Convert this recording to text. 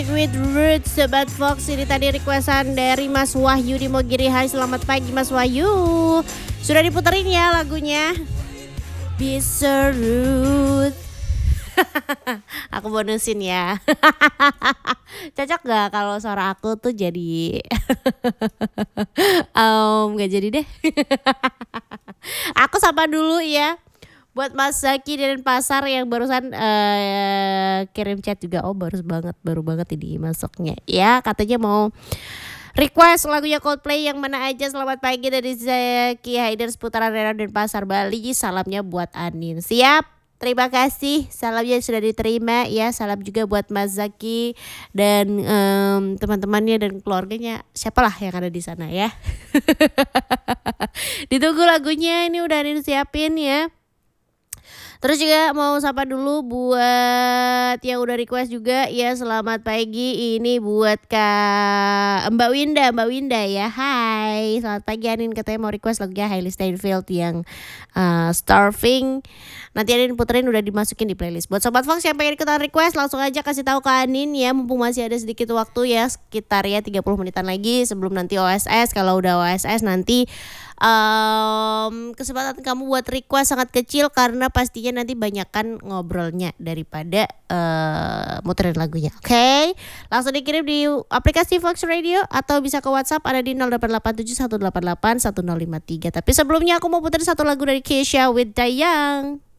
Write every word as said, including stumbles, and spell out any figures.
With Roots Sobat Fox. Ini tadi requestan dari Mas Wahyu di Mogiri. Hai, selamat pagi Mas Wahyu. Sudah diputerin ya lagunya. Bisa Root. Aku bonusin ya. Cocok gak kalau suara aku tuh jadi um, gak jadi deh. Aku sapa dulu ya buat Mas Zaki di Denpasar yang barusan uh, kirim chat juga. Oh baru banget, baru banget ini masuknya. Ya katanya mau request lagunya Coldplay yang mana aja. Selamat pagi dari Zaki Haidar seputaran daerah Denpasar Bali. Salamnya buat Anin. Siap, terima kasih. Salamnya sudah diterima ya. Salam juga buat Mas Zaki dan um, teman-temannya dan keluarganya. Siapalah yang ada di sana ya. Ditunggu lagunya, ini udah Anin siapin ya. Terus juga mau sapa dulu buat yang udah request juga ya. Selamat pagi, ini buat Kak Mbak Winda, Mbak Winda ya. Hai, selamat pagi Anin, katanya mau request lagunya Hailey Steinfeld yang uh, Starving. Nanti Anin puterin udah dimasukin di playlist. Buat Sobat Fox yang pengen ikutan request langsung aja kasih tahu ke Anin ya. Mumpung masih ada sedikit waktu ya, sekitar ya tiga puluh menitan lagi sebelum nanti O S S. Kalau udah O S S nanti Um, kesempatan kamu buat request sangat kecil karena pastinya nanti banyakkan ngobrolnya daripada uh, muterin lagunya. Oke, okay? Langsung dikirim di aplikasi Fox Radio atau bisa ke WhatsApp ada di nol delapan delapan tujuh satu delapan delapan satu nol lima tiga. Tapi sebelumnya aku mau puterin satu lagu dari Kesha with Dayang.